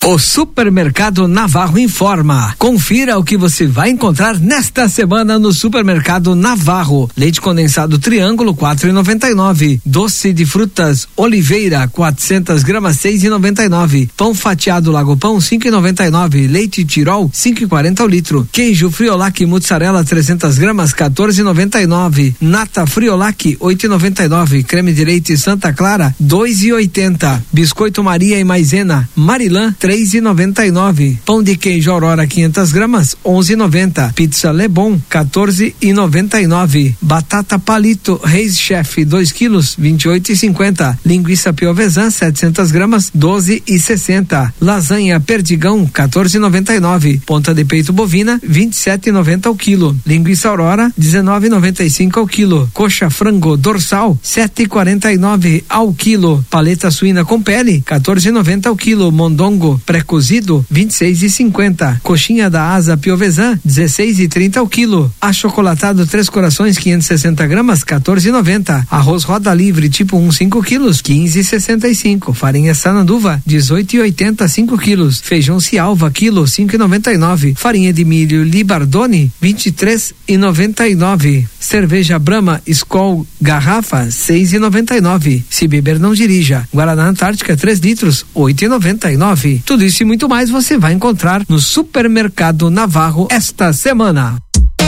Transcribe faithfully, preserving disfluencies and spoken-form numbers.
O Supermercado Navarro informa. Confira o que você vai encontrar nesta semana no Supermercado Navarro. Leite condensado Triângulo quatro e noventa e nove. Doce de frutas Oliveira quatrocentas gramas seis e noventa e nove. Pão fatiado Lago Pão cinco e noventa e nove. Leite Tirol cinco e quarenta o litro. Queijo Friolac Mussarela trezentas gramas quatorze e noventa e nove. Nata Friolac oito e noventa e nove. Creme de leite Santa Clara dois e oitenta. Biscoito Maria e Maisena Marilã três e noventa e nove. Pão de queijo Aurora quinhentas gramas onze e noventa. Pizza Lebon quatorze e noventa e nove. Batata Palito Reis Chef dois quilos vinte e oito e cinquenta. Linguiça Piovesan setecentas gramas doze e sessenta. Lasanha Perdigão quatorze e noventa e nove. Ponta de peito bovina vinte e sete e noventa ao quilo. Linguiça Aurora dezenove e noventa e cinco ao quilo. Coxa frango dorsal sete e quarenta e nove ao quilo. Paleta suína com pele quatorze e noventa ao quilo. Mondongo pré-cozido vinte e seis e cinquenta. Coxinha da asa Piovesan dezesseis e trinta ao quilo. Achocolatado Três Corações quinhentas e sessenta gramas quatorze e noventa. Arroz Roda Livre tipo um cinco quilos quinze e sessenta e cinco. Farinha Sananduva dezoito e oitenta cinco quilos. Feijão Cialva quilo cinco e noventa e nove. Farinha de milho Libardone vinte e três e noventa e nove. Cerveja Brahma Skol garrafa seis e noventa e nove. Se beber não dirija. Guaraná Antártica três litros oito e noventa e nove. Tudo isso e muito mais você vai encontrar no Supermercado Navarro esta semana.